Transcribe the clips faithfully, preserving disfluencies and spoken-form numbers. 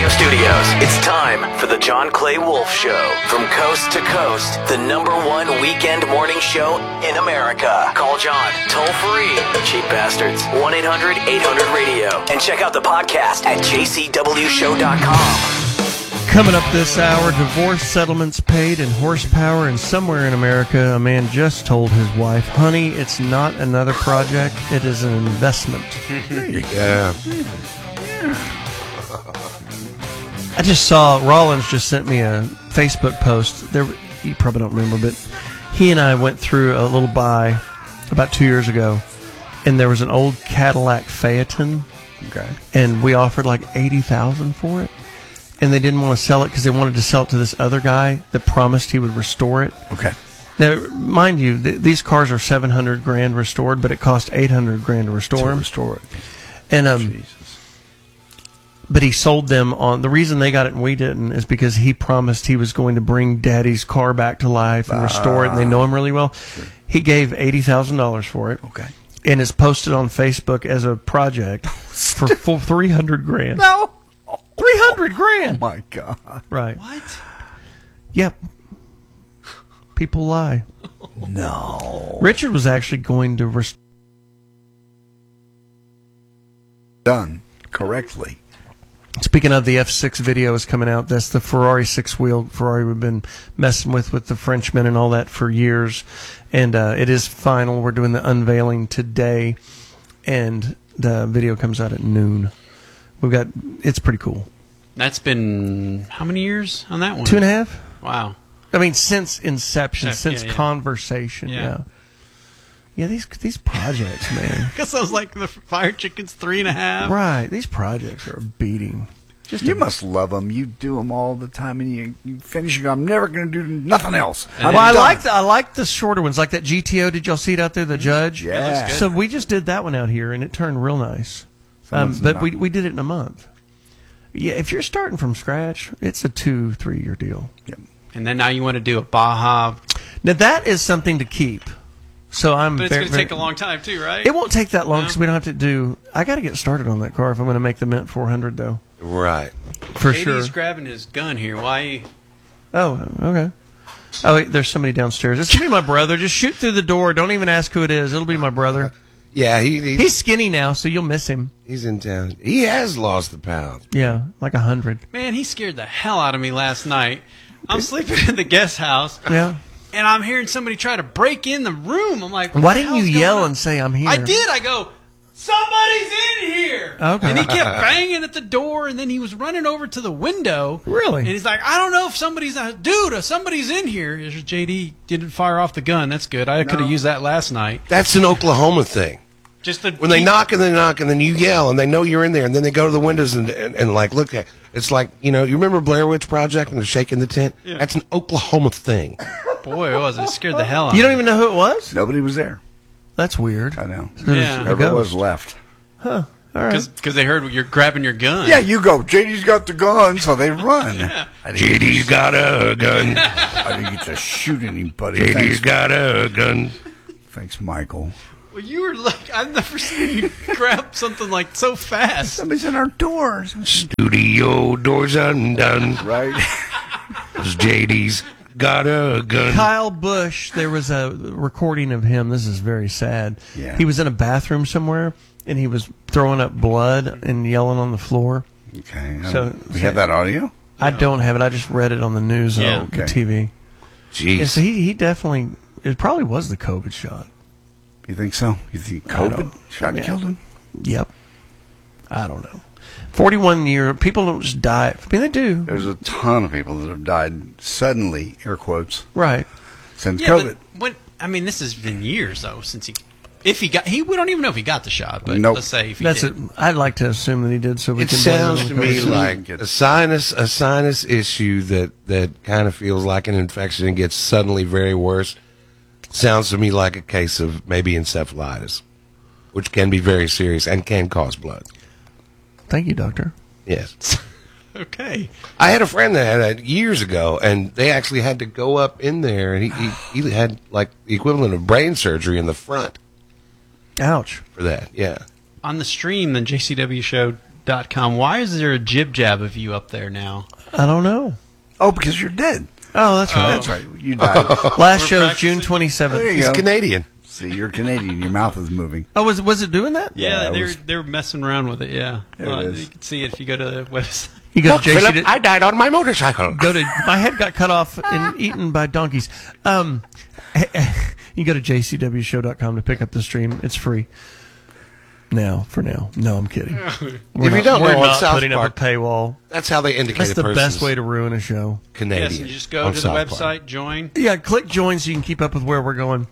Radio studios, it's time for the John Clay Wolf Show. From coast to coast, the number one weekend morning show in America. Call John, toll free. Cheap bastards. one eight hundred eight hundred radio. And check out the podcast at j c w show dot com. Coming up this hour, divorce settlements paid in horsepower, and somewhere in America, a man just told his wife, honey, it's not another project, it is an investment. There you go. I just saw, Rollins just sent me a Facebook post. There, you probably don't remember, but he and I went through a little buy about two years ago, and there was an old Cadillac Phaeton, Okay. and we offered like eighty thousand dollars for it. And they didn't want to sell it because they wanted to sell it to this other guy that promised he would restore it. Okay. Now, mind you, th- these cars are seven hundred grand restored, but it cost eight hundred grand to restore To them. restore it. And um, Jesus. but he sold them on. The reason they got it and we didn't is because he promised he was going to bring Daddy's car back to life and restore it. And they know him really well. Sure. He gave eighty thousand dollars for it. Okay. And it's posted on Facebook as a project for full three hundred grand. No. Three hundred grand. Oh my God. Right. What? Yep. People lie. No. Richard was actually going to rest- Done correctly. Speaking of, the F six video is coming out. That's the Ferrari six-wheel Ferrari we've been messing with with the Frenchmen and all that for years. And uh, it is final. We're doing the unveiling today, and the video comes out at noon. We've got, it's pretty cool. That's been how many years on that one? Two and a half? Wow. I mean, since inception, Yeah, since yeah, yeah. conversation. Yeah. Yeah. Yeah, these these projects, man. Because I was like, the Fire Chicken's three and a half. Right. These projects are a beating. Just You a- must love them. You do them all the time, and you, you finish. You go, I'm never going to do nothing else. And I'm Well, I done. like the, I like the shorter ones, like that G T O. Did y'all see it out there, the Judge? Yeah. So we just did that one out here, and it turned real nice. Um, Someone's but not- we we did it in a month. Yeah, if you're starting from scratch, it's a two, three year deal. Yep. And then now you want to do a Baja. Now that is something to keep. So I'm. But it's very, going to take a very- long time, too, right? It won't take that long No. because we don't have to do. I got to get started on that car if I'm going to make the Mint four hundred though, Right. for J D's sure. grabbing his gun here. Why? Oh, okay. Oh, wait, there's somebody downstairs. It's gonna be my brother. Just shoot through the door. Don't even ask who it is. It'll be my brother. Yeah, he, he He's skinny now, so you'll miss him. he's in town. He has lost the pound. Yeah, like a hundred. Man, he scared the hell out of me last night. I'm sleeping in the guest house, Yeah. and I'm hearing somebody try to break in the room. I'm like, what Why the didn't you hell's going yell on? and say I'm here? I did. I go, somebody's in here. Okay. And he kept banging at the door, and then he was running over to the window. Really? And he's like, I don't know if somebody's, uh, dude, uh, somebody's in here. J D didn't fire off the gun. That's good. I could have used that last night. That's an Oklahoma thing. Just the, When they knock and they knock and then you yell and they know you're in there and then they go to the windows and, and, and like look at it's like, you know, you remember Blair Witch Project and they're shaking the tent? Yeah. That's an Oklahoma thing. Boy, it was. It scared the hell out You of don't me. even know who it was? Nobody was there. That's weird. I know. Yeah. A Whoever ghost. was left. All right. Because they heard you're grabbing your gun. Yeah, you go. J D's got the gun, so they run. I didn't, J D's got a gun. I didn't get to shoot anybody. J D's Thanks, got a gun. thanks, Michael. Well, you were like, I've never seen you grab something like so fast. Somebody's in our doors. Studio doors undone. Right? 'Cause J D's got a gun. Kyle Busch, there was a recording of him. This is very sad. Yeah. He was in a bathroom somewhere, and he was throwing up blood and yelling on the floor. Okay. So- Um, we have that audio? I don't have it. I just read it on the news Yeah. on the Okay. T V. Jeez. Yeah, so he, he definitely, it probably was the COVID shot. You think so? You think I don't- COVID shot yeah. killed him? Yep. I don't know. forty-one year, people don't just die. I mean, they do. There's a ton of people that have died suddenly, air quotes, Right. since Yeah, COVID. but what? I mean, this has been years though since he. If he got, he we don't even know if he got the shot, but Nope. let's say if he That's did. it. I'd like to assume that he did so we It can blame sounds him to on the me COVID. like a sinus a sinus issue that, that kind of feels like an infection and gets suddenly very worse. Sounds to me like a case of maybe encephalitis, which can be very serious and can cause blood. Thank you, doctor. Yes. Okay. I had a friend that had that years ago, and they actually had to go up in there, and he, he, he had like the equivalent of brain surgery in the front Ouch. for that. Yeah. On the stream, the J C W showed dot com. Why is there a jib jab of you up there now? I don't know. Oh, because you're dead. Oh, that's right. That's right. You died. Last show is practicing. June twenty-seventh. There you He's go. Canadian. See, you're Canadian. Your mouth is moving. Oh, was was it doing that? Yeah, Yeah, it they're was- they're messing around with it. Yeah, There it Uh, is. you can see it if you go to the website. You go Look, to J C. Philip, I died on my motorcycle. Go to my head got cut off and eaten by donkeys. Um, you go to j c w show dot com to pick up the stream. It's free. Now, for now. No, I'm kidding. We're If you not, don't we're know, on not South putting Park, up a paywall. That's how they indicate That's a the person's best way to ruin a show. Canadian. Yes, you just go on to the South website, Park. join. Yeah, click join so you can keep up with where we're going.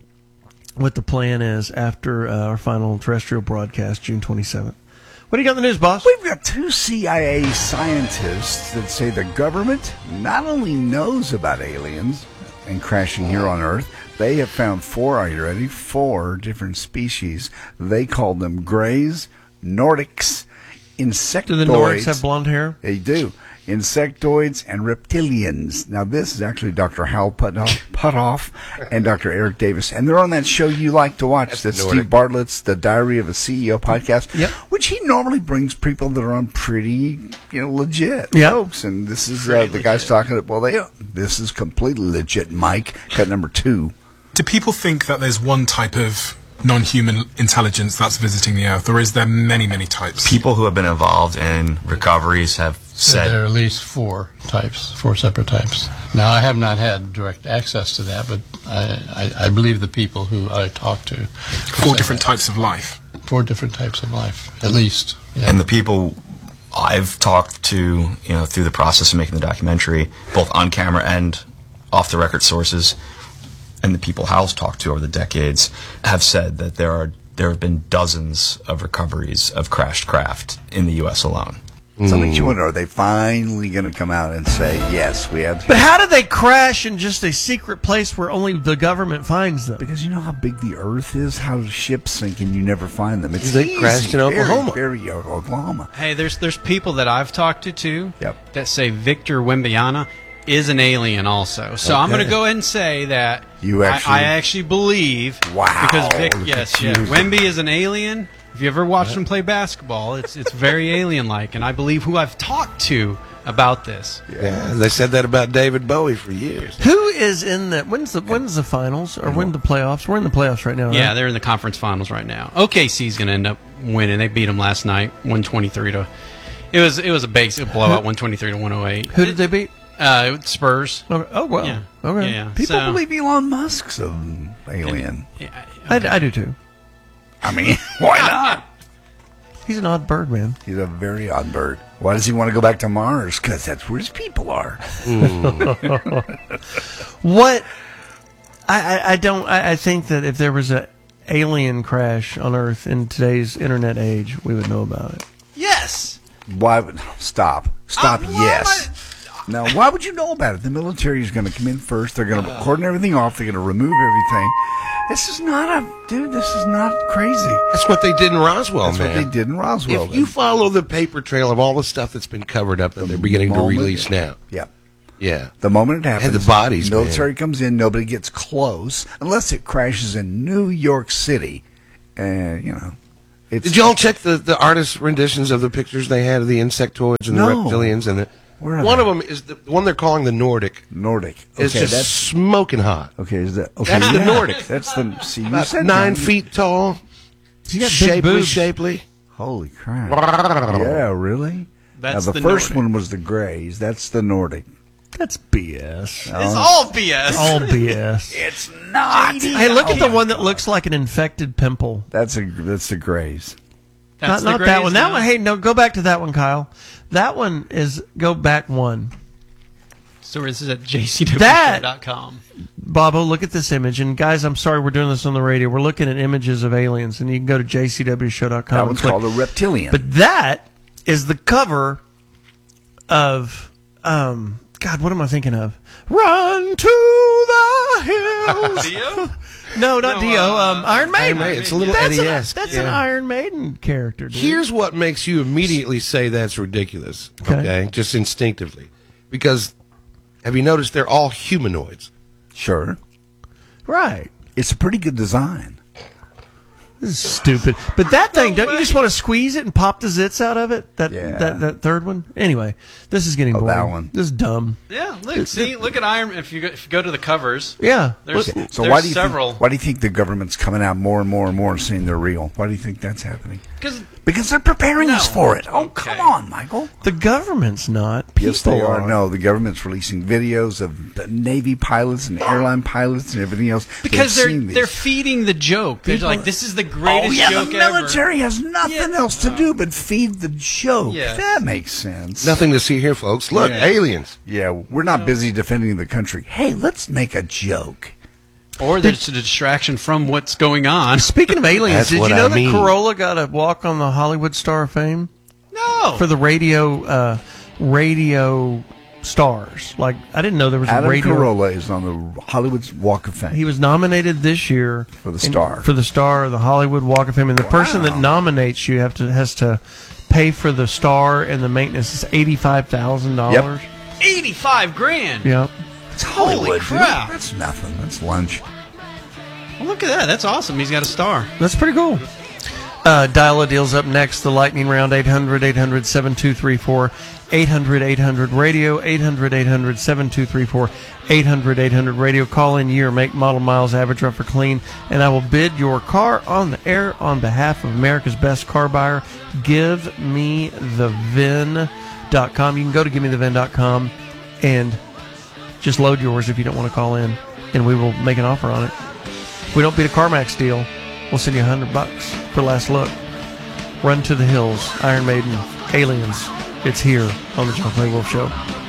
What the plan is after uh, our final terrestrial broadcast, June twenty-seventh. What do you got in the news, boss? We've got two C I A scientists that say the government not only knows about aliens and crashing here on Earth, they have found four, are you ready? Four different species. They call them Greys, Nordics, insectoids. Do the Nordics have blonde hair? They do. Insectoids and reptilians. Now, this is actually Doctor Hal Puthoff, Puthoff and Doctor Eric Davis. And they're on that show you like to watch. That's Nordic. Steve Bartlett's The Diary of a C E O podcast. Yep. Which he normally brings people that are on pretty, you know, legit Yep. folks. And this is uh, the guy's talking, well, they, this is completely legit, Mike. Cut number two. Do people think that there's one type of non-human intelligence that's visiting the Earth, or is there many, many types? People who have been involved in recoveries have said There are at least four types, four separate types. Now, I have not had direct access to that, but I, I, I believe the people who I talk to. Four different types of life. Four different types of life, at least. Yeah. and the people I've talked to, you know, through the process of making the documentary, both on camera and off the record sources, and the people Hal's talked to over the decades, have said that there are there have been dozens of recoveries of crashed craft in the U S alone. So it makes you wonder, are they finally going to come out and say, yes, we have... But how do they crash in just a secret place where only the government finds them? Because you know how big the Earth is, how ships sink and you never find them. It's They easy, crashed in very, Oklahoma. Very, Oklahoma. Hey, there's there's people that I've talked to too Yep. that say Victor Wembanyama is an alien also. So I'm going to Okay. go ahead and say that You actually- I, I actually believe Wow. because Vic, Look yes, at yeah, you. Wemby is an alien. If you ever watched him play basketball, it's it's very alien-like, and I believe who I've talked to about this. Yeah, they said that about David Bowie for years. Who is in the when's the when's the finals or when the playoffs? We're in the playoffs right now. Yeah, right? they're in the conference finals right now. O K C's going to end up winning. They beat them last night, one twenty-three to. It was it was a basic blowout, one twenty-three to one oh eight. Who did they beat? Uh, Spurs. Okay. Oh well. Yeah. Okay. Yeah. People So- believe Elon Musk's an alien. Yeah, I, I do too. I mean, why not? He's an odd bird, man. He's a very odd bird. Why does he want to go back to Mars? Because that's where his people are. What? I, I, I don't. I, I think that if there was a alien crash on Earth in today's internet age, we would know about it. Yes. Why would stop? Stop. Uh, why yes. Now, why would you know about it? The military is going to come in first. They're going to cordon everything off. They're going to remove everything. This is not a dude. This is not crazy. That's what they did in Roswell, That's man. what they did in Roswell. If you follow the paper trail of all the stuff that's been covered up that they're beginning to moment- release now, yeah. yeah, The moment it happens, And the bodies, military man. comes in. Nobody gets close unless it crashes in New York City, and you know. It's, Did y'all check the, the artist renditions of the pictures they had of the insectoids and No. the reptilians and the, Where are one they? of them is the, the one they're calling the Nordic. Nordic? Is Okay, just that's smoking hot. okay. Is that okay? That's the yeah. Nordic. That's the see. You About said nine that. feet tall, He got big shapely, boobs. shapely. Holy crap! Yeah, really. That's now, the, the first Nordic. one was the Greys. That's the Nordic. That's B S. It's all B S. All B S. It's not. Hey, look at the one that looks like an infected pimple. That's a that's the Greys. That's not the not that Greys one. That now. one. Hey, no, go back to that one, Kyle. That one is go back one. So this is at j c w dot com. Bobo, look at this image. And guys, I'm sorry we're doing this on the radio. We're looking at images of aliens, and you can go to j c w show dot com. That one's and click. called a reptilian. But that is the cover of um God, what am I thinking of? Run to the hills. Dio? No, not No, Dio. uh, Um, Iron Maiden. Maiden. It's a little that's an, Eddie-esque, that's yeah. an Iron Maiden character, dude. Here's what makes you immediately say that's ridiculous. Okay. Okay, just instinctively, because have you noticed they're all humanoids? Sure, Right. it's a pretty good design. This is stupid. But that thing, don't you just want to squeeze it and pop the zits out of it? That Yeah. that, that third one? Anyway, this is getting Oh, boring. that one. This is dumb. Yeah, look, see, look at Iron. If you go, if you go to the covers, Yeah. there's, Look- So there's why do you several. think, why do you think the government's coming out more and more and more saying they're real? Why do you think that's happening? Because Because they're preparing us No. for it. Oh, Okay. come on, Michael. The government's not. People Yes, they are. No, the government's releasing videos of the Navy pilots and airline pilots and everything else. because They've they're seen these. they're feeding the joke. They're People- like, this is the Oh greatest yeah, joke the ever. military has nothing Yeah. else to do but feed the joke. Yeah. That makes sense. Nothing to see here, folks. Look, Yeah. aliens. Yeah, we're not busy defending the country. Hey, let's make a joke. Or there's a distraction from what's going on. Speaking of aliens, That's did what you know I that mean. Corolla got a walk on the Hollywood Star of Fame No. for the radio uh, radio stars? Like, I didn't know there was a Adam radio. Carolla is on the Hollywood Walk of Fame. He was nominated this year For the in- Star. for the Star of the Hollywood Walk of Fame, and the person that Wow. nominates you have to has to pay for the star and the maintenance. It's eighty five thousand dollars. eighty-five grand. Yep. It's Hollywood, Holy dude. crap. That's nothing. That's lunch. Well, look at that. That's awesome. He's got a star. That's pretty cool. Uh, dial a deal's up next. The lightning round, eight hundred, eight hundred, seven two three four, eight hundred, eight hundred radio, eight hundred, eight hundred, seven two three four, eight hundred, eight hundred radio. Call in year, make, model, miles, average, rough or clean, and I will bid your car on the air on behalf of America's best car buyer. Give me the vin dot com. You can go to give me the vin dot com and just load yours if you don't want to call in, and we will make an offer on it. If we don't beat a CarMax deal, we'll send you a hundred bucks for last look. Run to the Hills, Iron Maiden, Aliens. It's here on the John Clay Wolf Show.